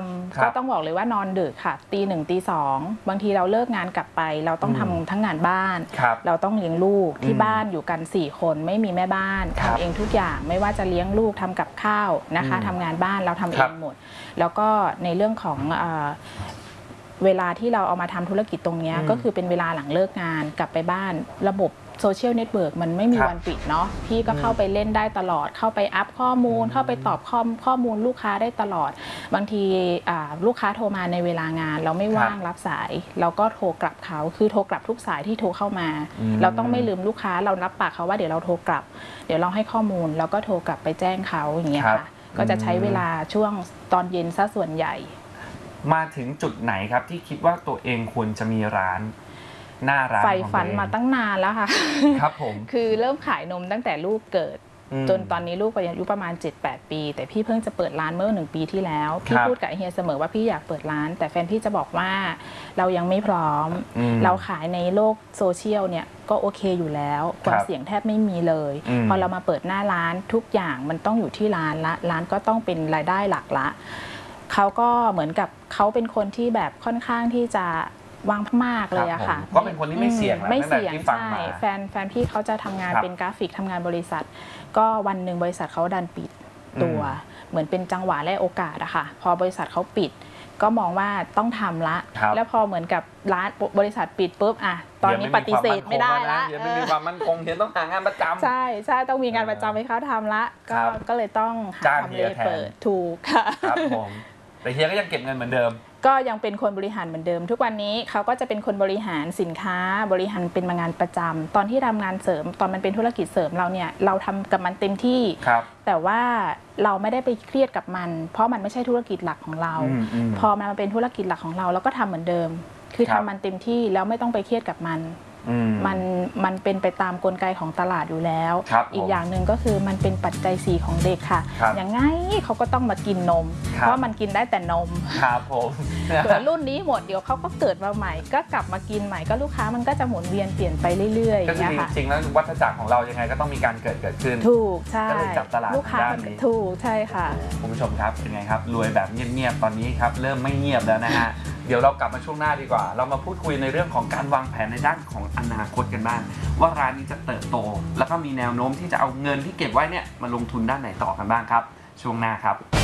ก็ต้องบอกเลยว่านอนดึกค่ะตี 1ตี 2บางทีเราเลิกงานกลับไปเราต้องทำทั้งงานบ้านเราต้องเลี้ยงลูกที่บ้านอยู่กัน4คนไม่มีแม่บ้านทำเองทุกอย่างไม่ว่าจะเลี้ยงลูกทำกับข้าวนะคะทำงานบ้านเราทำเองหมดแล้วก็ในเรื่องของเวลาที่เราเอามาทำธุรกิจตรงนี้ก็คือเป็นเวลาหลังเลิกงานกลับไปบ้านระบบโซเชียลเน็ตเวิร์กมันไม่มีวันปิดเนาะพี่ก็เข้าไปเล่นได้ตลอดเข้าไปอัพข้อมูลเข้าไปตอบข้อมูลลูกค้าได้ตลอดบางทีลูกค้าโทรมาในเวลางานเราไม่ว่างรับสายเราก็โทรกลับเขาคือโทรกลับทุกสายที่โทรเข้ามาเราต้องไม่ลืมลูกค้าเรารับปากเขาว่าเดี๋ยวเราโทรกลับเดี๋ยวเราให้ข้อมูลแล้วก็โทรกลับไปแจ้งเขาอย่างเงี้ยค่ะก็จะใช้เวลาช่วงตอนเย็นซะส่วนใหญ่มาถึงจุดไหนครับที่คิดว่าตัวเองควรจะมีร้านหน้าร้านใฝ่ฝันมาตั้งนานแล้วค่ะครับผมคือเริ่มขายนมตั้งแต่ลูกเกิดจนตอนนี้ลูกอายุประมาณ 7-8 ปีแต่พี่เพิ่งจะเปิดร้านเมื่อ1 ปีที่แล้วพี่พูดกับเฮียเสมอว่าพี่อยากเปิดร้านแต่แฟนพี่จะบอกว่าเรายังไม่พร้อมเราขายในโลกโซเชียลเนี่ยก็โอเคอยู่แล้วความเสี่ยงแทบไม่มีเลยพอเรามาเปิดหน้าร้านทุกอย่างมันต้องอยู่ที่ร้านละร้านก็ต้องเป็นรายได้หลักละเขาก็เหมือนกับเขาเป็นคนที่แบบค่อนข้างที่จะวางมากเลยอะค่ะก็เป็นคนที่ไม่เสี่ยงไม่เสี่ยงใช่แฟนพี่เขาจะทำงานเป็นกราฟิกทำงานบริษัทก็วันหนึ่งบริษัทเขาดันปิดตัวเหมือนเป็นจังหวะและโอกาสอะค่ะพอบริษัทเขาปิดก็มองว่าต้องทำละแล้วพอเหมือนกับร้านบริษัทปิดปุ๊บอะตอนนี้ปฏิเสธไม่ได้ละเดี๋ยวไม่มีความมั่นคงเดี๋ยวต้องหางานประจำใช่ต้องมีงานประจำให้เขาทำละก็เลยต้องหาทำเลเปิดถูกค่ะครับผมแต่เฮียก็ยังเก็บเงินเหมือนเดิมก็ยังเป็นคนบริหารเหมือนเดิมทุกวันนี้เขาก็จะเป็นคนบริหารสินค้าบริหารเป็นงานประจำตอนที่ทำงานเสริมตอนมันเป็นธุรกิจเสริมเราเนี่ยเราทำกับมันเต็มที่แต่ว่าเราไม่ได้ไปเครียดกับมันเพราะมันไม่ใช่ธุรกิจหลักของเราพอมันมาเป็นธุรกิจหลักของเราก็ทำเหมือนเดิมคือทำมันเต็มที่แล้วไม่ต้องไปเครียดกับมันเป็นไปตามกลไกของตลาดอยู่แล้วอีกอย่างหนึ่งก็คือมันเป็นปัจจัย4ของเด็กค่ะอย่างไงเขาก็ต้องมากินนมเพราะมันกินได้แต่นมครับผมเดี๋ยวรุ่นนี้หมดเดี๋ยวเขาก็เกิดมาใหม่ก็กลับมากินใหม่ก็ลูกค้ามันก็จะหมุนเวียนเปลี่ยนไปเรื่อยๆก็คือจริงๆแล้ววัฏจักรของเรายังไงก็ต้องมีการเกิดขึ้นถูกใช่ก็เลยจับตลาดลูกค้าถูกใช่ค่ะคุณผู้ชมครับเป็นไงครับรวยแบบเงียบๆตอนนี้ครับเริ่มไม่เงียบแล้วนะฮะเดี๋ยวเรากลับมาช่วงหน้าดีกว่าเรามาพูดคุยในเรื่องของการวางแผนในด้านของอนาคตกันบ้างว่าร้านนี้จะเติบโตแล้วก็มีแนวโน้มที่จะเอาเงินที่เก็บไว้เนี่ยมาลงทุนด้านไหนต่อกันบ้างครับช่วงหน้าครับ